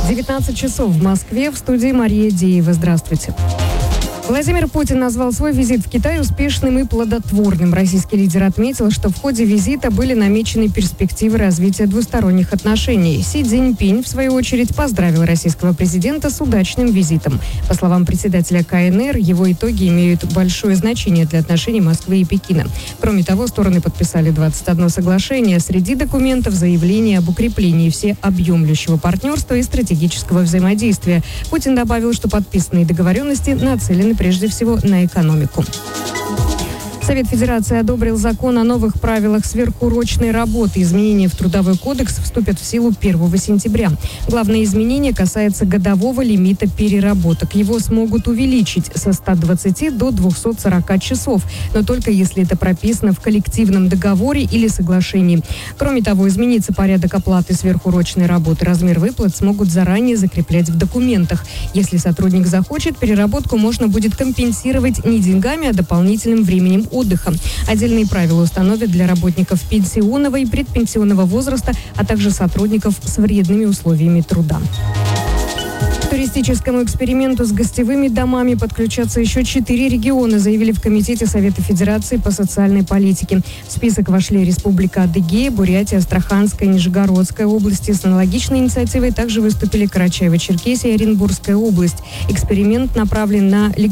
19 часов в Москве, в студии Мария Деева. Здравствуйте. Владимир Путин назвал свой визит в Китай успешным и плодотворным. Российский лидер отметил, что в ходе визита были намечены перспективы развития двусторонних отношений. Си Цзиньпинь, в свою очередь, поздравил российского президента с удачным визитом. По словам председателя КНР, его итоги имеют большое значение для отношений Москвы и Пекина. Кроме того, стороны подписали 21 соглашение. Среди документов заявление об укреплении всеобъемлющего партнерства и стратегического взаимодействия. Путин добавил, что подписанные договоренности нацелены прежде всего на экономику. Совет Федерации одобрил закон о новых правилах сверхурочной работы. Изменения в Трудовой кодекс вступят в силу 1 сентября. Главное изменение касается годового лимита переработок. Его смогут увеличить со 120 до 240 часов, но только если это прописано в коллективном договоре или соглашении. Кроме того, изменится порядок оплаты сверхурочной работы. Размер выплат смогут заранее закреплять в документах. Если сотрудник захочет, переработку можно будет компенсировать не деньгами, а дополнительным временем отдыха. Отдельные правила установят для работников пенсионного и предпенсионного возраста, а также сотрудников с вредными условиями труда. К туристическому эксперименту с гостевыми домами подключатся еще 4 региона, заявили в Комитете Совета Федерации по социальной политике. В список вошли Республика Адыгея, Бурятия, Астраханская, Нижегородская области. С аналогичной инициативой также выступили Карачаево-Черкесия и Оренбургская область. Эксперимент направлен на